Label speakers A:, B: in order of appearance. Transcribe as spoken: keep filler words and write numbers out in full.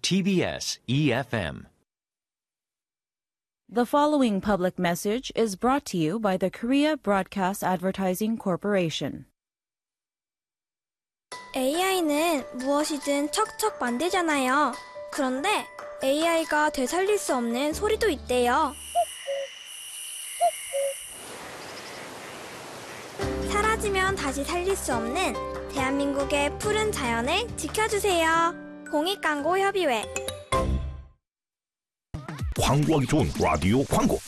A: 티비에스 이에프엠.
B: The following public message is brought to you by the Korea Broadcast Advertising Corporation.
C: 에이아이는 무엇이든 척척 만들잖아요. 그런데 에이아이가 되살릴 수 없는 소리도 있대요. 사라지면 다시 살릴 수 없는 대한민국의 푸른 자연을 지켜주세요. 공익광고협의회.
D: 광고하기 좋은 라디오 광고.